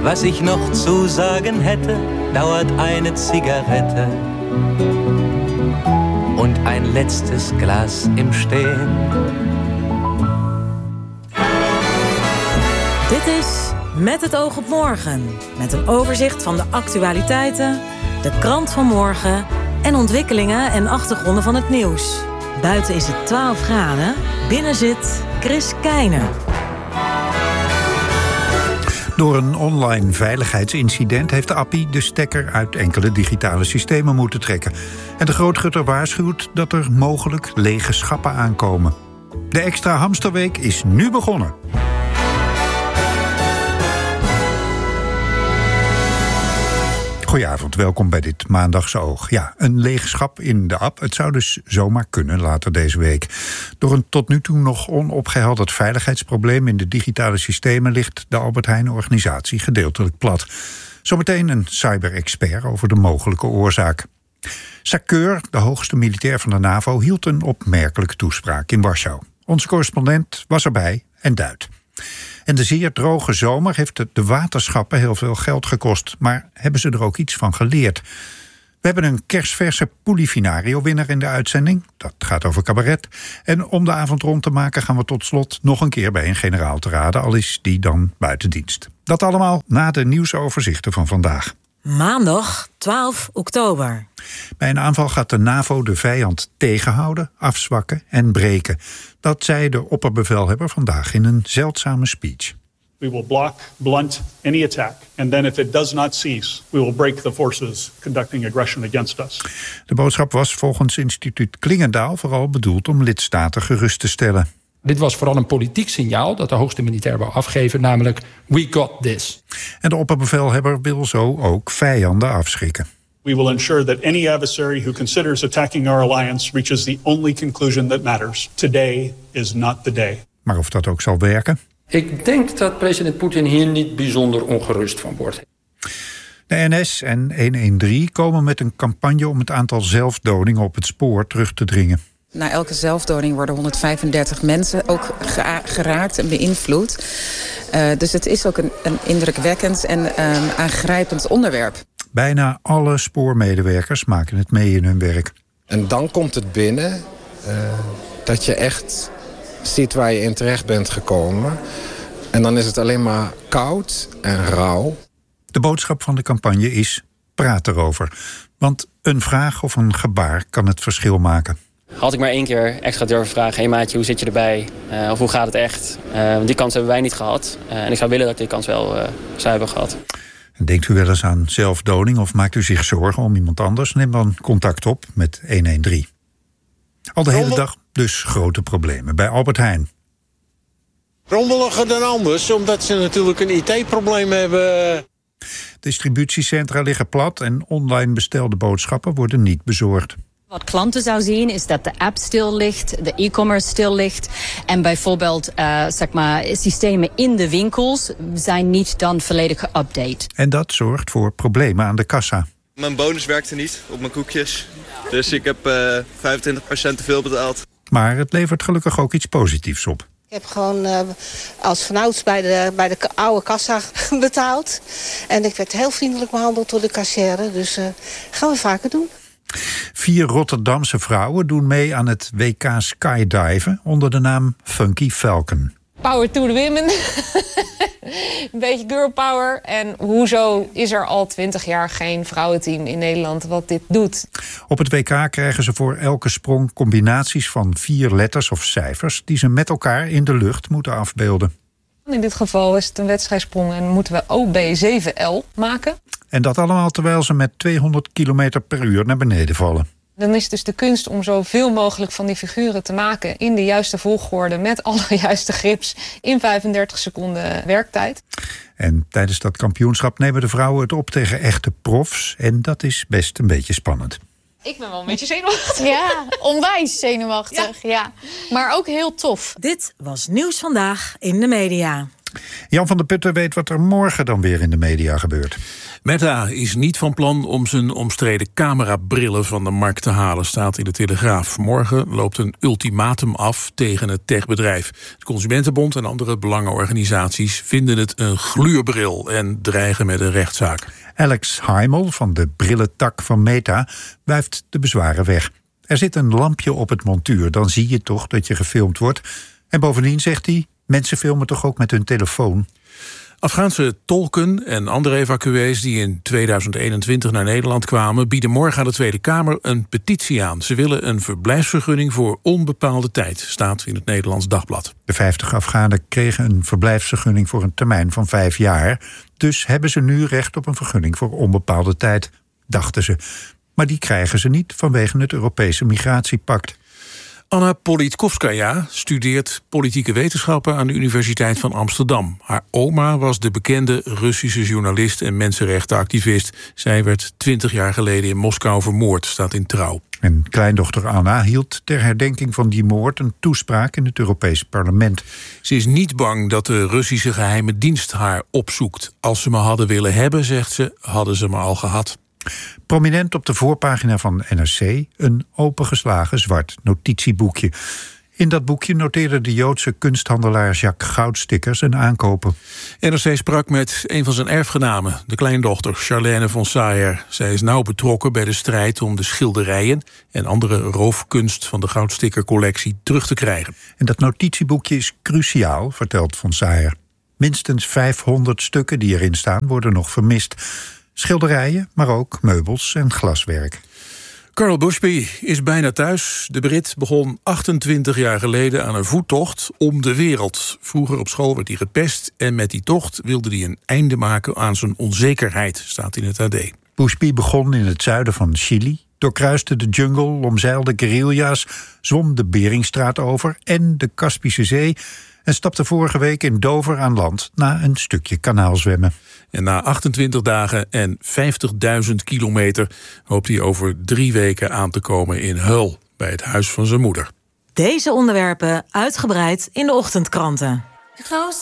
Was ich noch zu sagen hätte, dauert eine Zigarette und ein letztes Glas im Stehen. Dit is Met het oog op morgen. Met een overzicht van de actualiteiten, de krant van morgen en ontwikkelingen en achtergronden van het nieuws. Buiten is het 12 graden, binnen zit Chris Keijner. Door een online veiligheidsincident heeft de appie de stekker uit enkele digitale systemen moeten trekken. En de Grootgutter waarschuwt dat er mogelijk lege schappen aankomen. De extra hamsterweek is nu begonnen. Goedenavond, welkom bij dit Maandagse Oog. Ja, een leeg schap in de app. Het zou dus zomaar kunnen later deze week. Door een tot nu toe nog onopgehelderd veiligheidsprobleem in de digitale systemen ligt de Albert Heijn-organisatie gedeeltelijk plat. Zometeen een cyber-expert over de mogelijke oorzaak. Sakeur, de hoogste militair van de NAVO, hield een opmerkelijke toespraak in Warschau. Onze correspondent was erbij en duidt. En de zeer droge zomer heeft de waterschappen heel veel geld gekost. Maar hebben ze er ook iets van geleerd? We hebben een kersverse Polifinario-winnaar in de uitzending. Dat gaat over cabaret. En om de avond rond te maken gaan we tot slot nog een keer bij een generaal te raden, al is die dan buiten dienst. Dat allemaal na de nieuwsoverzichten van vandaag. Maandag 12 oktober. Bij een aanval gaat de NAVO de vijand tegenhouden, afzwakken en breken. Dat zei de opperbevelhebber vandaag in een zeldzame speech. We will block, blunt any attack. And then if it does not cease, we will break the forces conducting aggression against us. De boodschap was volgens instituut Klingendaal vooral bedoeld om lidstaten gerust te stellen. Dit was vooral een politiek signaal dat de hoogste militair wou afgeven, namelijk we got this. En de opperbevelhebber wil zo ook vijanden afschrikken. We will ensure that any adversary who considers attacking our alliance reaches the only conclusion that matters. Today is not the day. Maar of dat ook zal werken? Ik denk dat president Poetin hier niet bijzonder ongerust van wordt. De NS en 113 komen met een campagne om het aantal zelfdodingen op het spoor terug te dringen. Na elke zelfdoding worden 135 mensen ook geraakt en beïnvloed. Dus het is ook een indrukwekkend en aangrijpend onderwerp. Bijna alle spoormedewerkers maken het mee in hun werk. En dan komt het binnen dat je echt ziet waar je in terecht bent gekomen. En dan is het alleen maar koud en rauw. De boodschap van de campagne is: praat erover. Want een vraag of een gebaar kan het verschil maken. Had ik maar 1 keer extra durven vragen: hey maatje, hoe zit je erbij? Of hoe gaat het echt? Die kans hebben wij niet gehad. En ik zou willen dat ik die kans wel zou hebben gehad. En denkt u wel eens aan zelfdoding of maakt u zich zorgen om iemand anders? Neem dan contact op met 113. Al de hele dag dus grote problemen bij Albert Heijn. Rommeliger dan anders, omdat ze natuurlijk een IT-probleem hebben. Distributiecentra liggen plat en online bestelde boodschappen worden niet bezorgd. Wat klanten zou zien is dat de app stil ligt, de e-commerce stil ligt. En bijvoorbeeld systemen in de winkels zijn niet dan volledig geüpdate. En dat zorgt voor problemen aan de kassa. Mijn bonus werkte niet op mijn koekjes. Dus ik heb 25% te veel betaald. Maar het levert gelukkig ook iets positiefs op. Ik heb gewoon als vanouds bij de oude kassa betaald. En ik werd heel vriendelijk behandeld door de kassière. Dus gaan we vaker doen. 4 Rotterdamse vrouwen doen mee aan het WK skydiven onder de naam Funky Falcon. Power to the women. Een beetje girl power. En hoezo is er al 20 jaar geen vrouwenteam in Nederland wat dit doet? Op het WK krijgen ze voor elke sprong combinaties van 4 letters of cijfers die ze met elkaar in de lucht moeten afbeelden. In dit geval is het een wedstrijdsprong en moeten we OB7L maken. En dat allemaal terwijl ze met 200 km per uur naar beneden vallen. Dan is dus de kunst om zoveel mogelijk van die figuren te maken in de juiste volgorde met alle juiste grips in 35 seconden werktijd. En tijdens dat kampioenschap nemen de vrouwen het op tegen echte profs. En dat is best een beetje spannend. Ik ben wel een beetje zenuwachtig. Ja, onwijs zenuwachtig. Ja. Maar ook heel tof. Dit was Nieuws Vandaag in de Media. Jan van der Putten weet wat er morgen dan weer in de media gebeurt. Meta is niet van plan om zijn omstreden camerabrillen van de markt te halen, staat in de Telegraaf. Morgen loopt een ultimatum af tegen het techbedrijf. De Consumentenbond en andere belangenorganisaties vinden het een gluurbril en dreigen met een rechtszaak. Alex Heimel van de brillentak van Meta wuift de bezwaren weg. Er zit een lampje op het montuur, dan zie je toch dat je gefilmd wordt. En bovendien, zegt hij, mensen filmen toch ook met hun telefoon? Afghaanse tolken en andere evacuees die in 2021 naar Nederland kwamen, bieden morgen aan de Tweede Kamer een petitie aan. Ze willen een verblijfsvergunning voor onbepaalde tijd, staat in het Nederlands Dagblad. De 50 Afghanen kregen een verblijfsvergunning voor een termijn van 5 jaar. Dus hebben ze nu recht op een vergunning voor onbepaalde tijd, dachten ze. Maar die krijgen ze niet vanwege het Europese migratiepact. Anna Politkovskaya studeert politieke wetenschappen aan de Universiteit van Amsterdam. Haar oma was de bekende Russische journalist en mensenrechtenactivist. Zij werd 20 jaar geleden in Moskou vermoord, staat in Trouw. En kleindochter Anna hield ter herdenking van die moord een toespraak in het Europese parlement. Ze is niet bang dat de Russische geheime dienst haar opzoekt. Als ze me hadden willen hebben, zegt ze, hadden ze me al gehad. Prominent op de voorpagina van NRC een opengeslagen zwart notitieboekje. In dat boekje noteerde de Joodse kunsthandelaar Jacques Goudsticker zijn aankopen. NRC sprak met een van zijn erfgenamen, de kleindochter Charlène von Saer. Zij is nauw betrokken bij de strijd om de schilderijen en andere roofkunst van de Goudsticker-collectie terug te krijgen. En dat notitieboekje is cruciaal, vertelt von Saer. Minstens 500 stukken die erin staan worden nog vermist. Schilderijen, maar ook meubels en glaswerk. Carl Bushby is bijna thuis. De Brit begon 28 jaar geleden aan een voettocht om de wereld. Vroeger op school werd hij gepest en met die tocht wilde hij een einde maken aan zijn onzekerheid, staat in het AD. Bushby begon in het zuiden van Chili, doorkruiste de jungle, omzeilde guerrilla's, zwom de Beringstraat over en de Kaspische Zee en stapte vorige week in Dover aan land na een stukje kanaalzwemmen. En na 28 dagen en 50.000 kilometer hoopt hij over 3 weken aan te komen in Hull, bij het huis van zijn moeder. Deze onderwerpen uitgebreid in de ochtendkranten.